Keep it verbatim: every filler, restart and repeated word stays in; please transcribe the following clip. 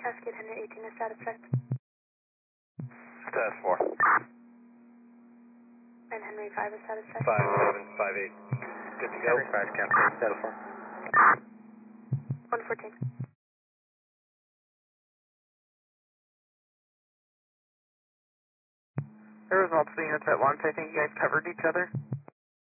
Cascade Henry eighteen is status checked. Status four. And Henry five is status checked. Five seven five eight. Good to go. Henry five, Cascade, status four. one fourteen. There was multiple units at once. I think you guys covered each other.